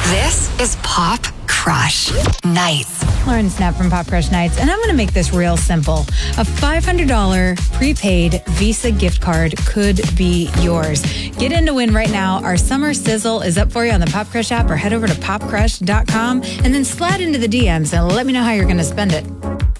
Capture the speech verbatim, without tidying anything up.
This is Pop Crush Nights. Lauren Snap from Pop Crush Nights, and I'm going to make this real simple. A five hundred dollars prepaid Visa gift card could be yours. Get in to win right now. Our summer sizzle is up for you on the Pop Crush app, or head over to pop crush dot com and then slide into the D Ms and let me know how you're going to spend it.